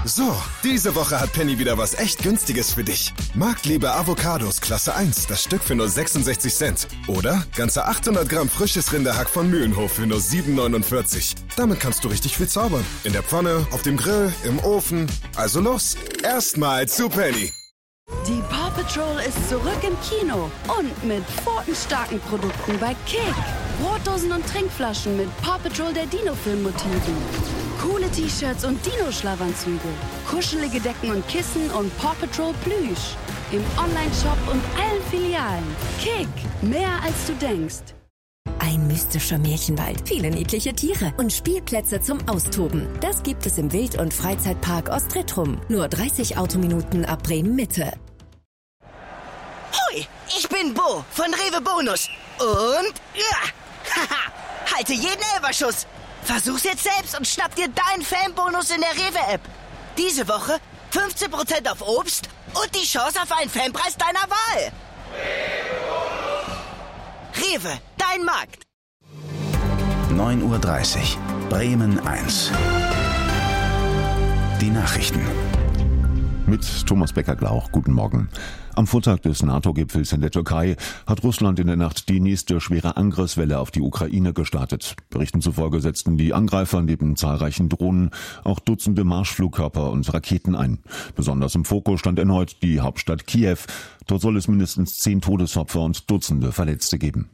So, diese Woche hat Penny wieder was echt Günstiges für dich. Marktliebe Avocados Klasse 1, das Stück für nur 66 Cent. Oder ganze 800 Gramm frisches Rinderhack von Mühlenhof für nur 7,49. Damit kannst du richtig viel zaubern. In der Pfanne, auf dem Grill, im Ofen. Also los, erstmal zu Penny. Die Paw Patrol ist zurück im Kino und mit pfotenstarken Produkten bei Kick. Brotdosen und Trinkflaschen mit Paw Patrol der Dino-Film-Motiven. Coole T-Shirts und Dino-Schlafanzüge. Kuschelige Decken und Kissen und Paw Patrol Plüsch. Im Onlineshop und allen Filialen. Kick, mehr als du denkst. Ein mystischer Märchenwald, viele niedliche Tiere und Spielplätze zum Austoben. Das gibt es im Wild- und Freizeitpark Ostretrum. Nur 30 Autominuten ab Bremen-Mitte. Hoi, ich bin Bo von Rewe Bonus. Und halte jeden Elferschuss. Versuch's jetzt selbst und schnapp dir deinen Fanbonus in der Rewe-App. Diese Woche 15% auf Obst und die Chance auf einen Fanpreis deiner Wahl. Rewe, dein Markt. 9:30 Uhr, Bremen 1. Die Nachrichten. Mit Thomas Becker-Glauch, guten Morgen. Am Vortag des NATO-Gipfels in der Türkei hat Russland in der Nacht die nächste schwere Angriffswelle auf die Ukraine gestartet. Berichten zufolge setzten die Angreifer neben zahlreichen Drohnen auch Dutzende Marschflugkörper und Raketen ein. Besonders im Fokus stand erneut die Hauptstadt Kiew. Dort soll es mindestens 10 Todesopfer und Dutzende Verletzte geben.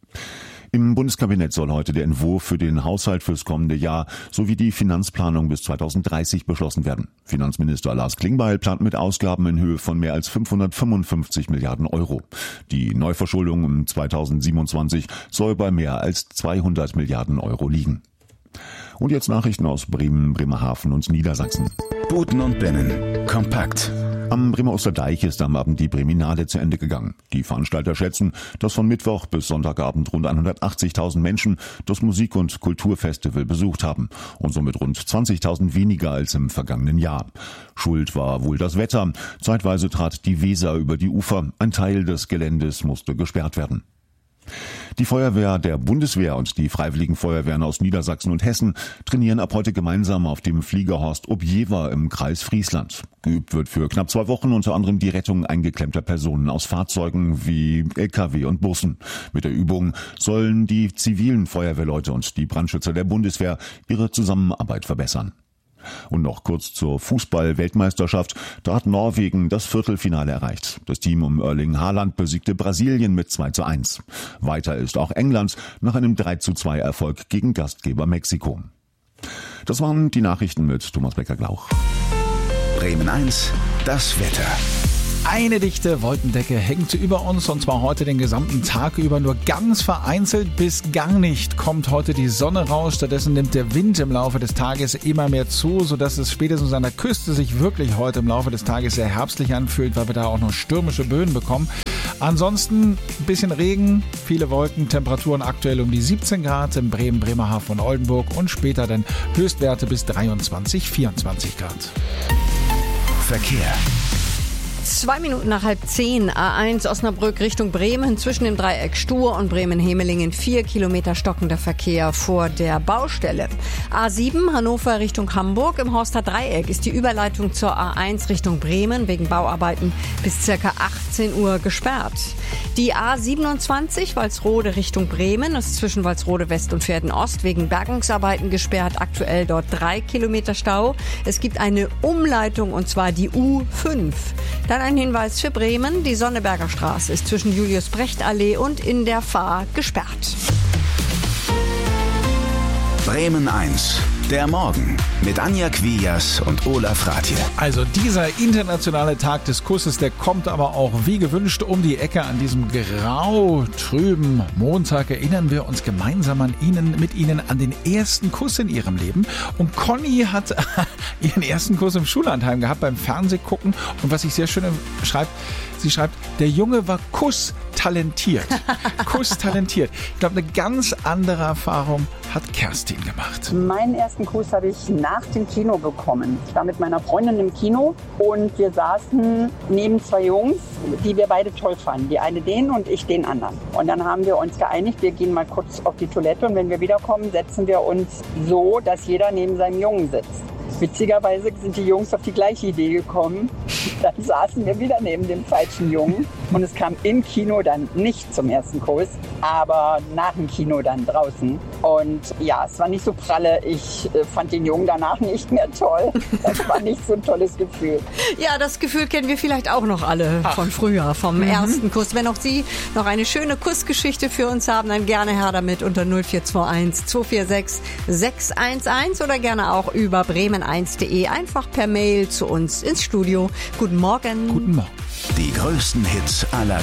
Im Bundeskabinett soll heute der Entwurf für den Haushalt fürs kommende Jahr sowie die Finanzplanung bis 2030 beschlossen werden. Finanzminister Lars Klingbeil plant mit Ausgaben in Höhe von mehr als 555 Milliarden Euro. Die Neuverschuldung im 2027 soll bei mehr als 200 Milliarden Euro liegen. Und jetzt Nachrichten aus Bremen, Bremerhaven und Niedersachsen. Buten und Binnen. Kompakt. Am Bremer Osterdeich ist am Abend die Breminade zu Ende gegangen. Die Veranstalter schätzen, dass von Mittwoch bis Sonntagabend rund 180.000 Menschen das Musik- und Kulturfestival besucht haben und somit rund 20.000 weniger als im vergangenen Jahr. Schuld war wohl das Wetter. Zeitweise trat die Weser über die Ufer. Ein Teil des Geländes musste gesperrt werden. Die Feuerwehr der Bundeswehr und die Freiwilligen Feuerwehren aus Niedersachsen und Hessen trainieren ab heute gemeinsam auf dem Fliegerhorst Objewa im Kreis Friesland. Geübt wird für knapp 2 Wochen unter anderem die Rettung eingeklemmter Personen aus Fahrzeugen wie LKW und Bussen. Mit der Übung sollen die zivilen Feuerwehrleute und die Brandschützer der Bundeswehr ihre Zusammenarbeit verbessern. Und noch kurz zur Fußball-Weltmeisterschaft. Da hat Norwegen das Viertelfinale erreicht. Das Team um Erling Haaland besiegte Brasilien mit 2:1. Weiter ist auch England nach einem 3:2 Erfolg gegen Gastgeber Mexiko. Das waren die Nachrichten mit Thomas Becker-Glauch. Bremen 1, das Wetter. Eine dichte Wolkendecke hängt über uns und zwar heute den gesamten Tag über. Nur ganz vereinzelt bis gar nicht kommt heute die Sonne raus. Stattdessen nimmt der Wind im Laufe des Tages immer mehr zu, sodass es spätestens an der Küste sich wirklich heute im Laufe des Tages sehr herbstlich anfühlt, weil wir da auch noch stürmische Böen bekommen. Ansonsten ein bisschen Regen, viele Wolken, Temperaturen aktuell um die 17 Grad in Bremen, Bremerhaven und Oldenburg und später dann Höchstwerte bis 23, 24 Grad. Verkehr. 2 Minuten nach 9:30, A1 Osnabrück Richtung Bremen, zwischen dem Dreieck Stur und Bremen-Hemelingen 4 Kilometer stockender Verkehr vor der Baustelle. A7 Hannover Richtung Hamburg, im Horster Dreieck ist die Überleitung zur A1 Richtung Bremen wegen Bauarbeiten bis ca. 18 Uhr gesperrt. Die A27 Walsrode Richtung Bremen ist zwischen Walsrode West und Verden Ost wegen Bergungsarbeiten gesperrt, aktuell dort 3 Kilometer Stau. Es gibt eine Umleitung und zwar die U5. Dann ein Hinweis für Bremen. Die Sonneberger Straße ist zwischen Julius-Brecht-Allee und in der Fahr gesperrt. Bremen 1, der Morgen mit Anja Quias und Olaf Rathje. Also dieser internationale Tag des Kusses, der kommt aber auch wie gewünscht um die Ecke. An diesem grau-trüben Montag erinnern wir uns gemeinsam mit Ihnen an den ersten Kuss in Ihrem Leben. Und Conny hat ihren ersten Kuss im Schullandheim gehabt beim Fernsehgucken. Und was ich sehr schön schreibt, sie schreibt, der Junge war kusstalentiert. Kusstalentiert. Ich glaube, eine ganz andere Erfahrung hat Kerstin gemacht. Meinen ersten Kuss habe ich nach dem Kino bekommen. Ich war mit meiner Freundin im Kino und wir saßen neben 2 Jungs, die wir beide toll fanden. Die eine den und ich den anderen. Und dann haben wir uns geeinigt, wir gehen mal kurz auf die Toilette und wenn wir wiederkommen, setzen wir uns so, dass jeder neben seinem Jungen sitzt. Witzigerweise sind die Jungs auf die gleiche Idee gekommen. Dann saßen wir wieder neben dem falschen Jungen und es kam im Kino dann nicht zum ersten Kuss, aber nach dem Kino dann draußen. Und ja, es war nicht so pralle. Ich fand den Jungen danach nicht mehr toll. Das war nicht so ein tolles Gefühl. Ja, das Gefühl kennen wir vielleicht auch noch alle von früher, vom ersten Kuss. Wenn auch Sie noch eine schöne Kussgeschichte für uns haben, dann gerne her damit unter 0421 246 611 oder gerne auch über bremen1.de einfach per Mail zu uns ins Studio. Guten Morgen. Guten Morgen. Die größten Hits aller